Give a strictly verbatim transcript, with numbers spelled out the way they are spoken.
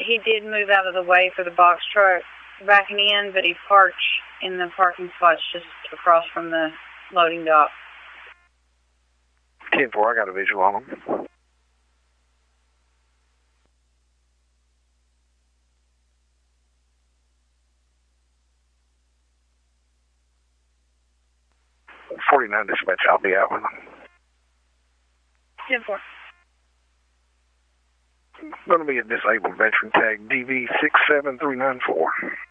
he did move out of the way for the box truck backing in, but he parked in the parking spots just across from the loading dock. ten four, I got a visual on him. forty-nine dispatch, I'll be out with him. ten four. Going to be a disabled veteran tag D V six seven three nine four.